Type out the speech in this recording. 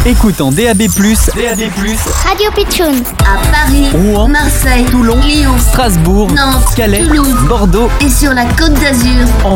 Écoute en DAB+, Radio Pitchoun. À Paris, Rouen, Marseille, Toulon, Lyon, Strasbourg, Nantes, Calais, Toulouse, Bordeaux et sur la Côte d'Azur. en